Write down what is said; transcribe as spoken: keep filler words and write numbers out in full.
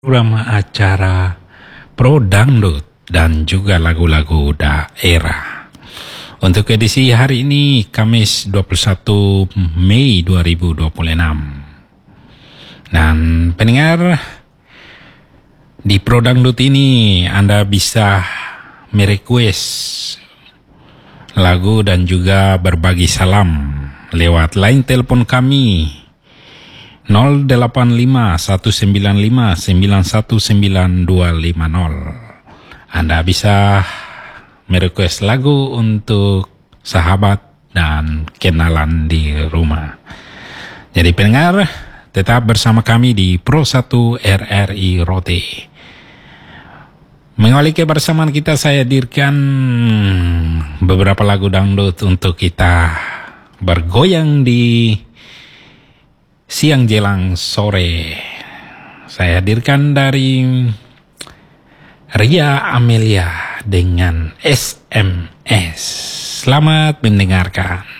Program acara Pro Dangdut dan juga lagu-lagu daerah. Untuk edisi hari ini, Kamis dua puluh satu Mei dua ribu dua puluh enam. Dan pendengar, di Pro Dangdut ini Anda bisa merequest lagu dan juga berbagi salam lewat line telepon kami nol delapan lima satu sembilan lima sembilan satu sembilan dua lima nol. Anda bisa merequest lagu untuk sahabat dan kenalan di rumah. Jadi pendengar, tetap bersama kami di Pro satu R R I Rote. Mengawali kebersamaan kita, saya hadirkan beberapa lagu dangdut untuk kita bergoyang di siang jelang sore. Saya hadirkan dari Ria Amelia dengan S M S. Selamat mendengarkan.